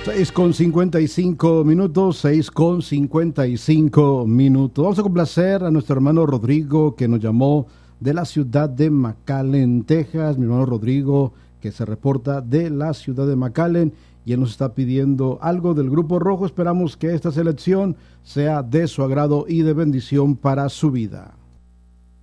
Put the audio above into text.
6:55, 6:55. Vamos a complacer a nuestro hermano Rodrigo, que nos llamó de la ciudad de McAllen, Texas. Mi hermano Rodrigo, que se reporta de la ciudad de McAllen, y él nos está pidiendo algo del Grupo Rojo. Esperamos que esta selección sea de su agrado y de bendición para su vida.